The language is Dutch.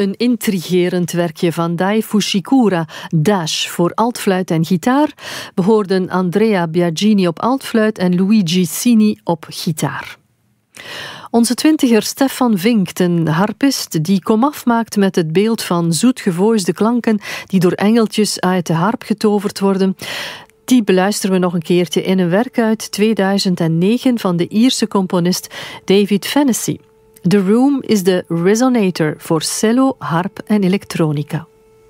Een intrigerend werkje van Dai Fushikura, Dash, voor altfluit en gitaar, behoorden Andrea Biagini op altfluit en Luigi Sini op gitaar. Onze 20er Stefan Vinkt, een harpist die komaf maakt met het beeld van zoetgevoisde klanken die door engeltjes uit de harp getoverd worden. Die beluisteren we nog een keertje in een werk uit 2009 van de Ierse componist David Fennessy. The Room is de resonator voor cello, harp en elektronica.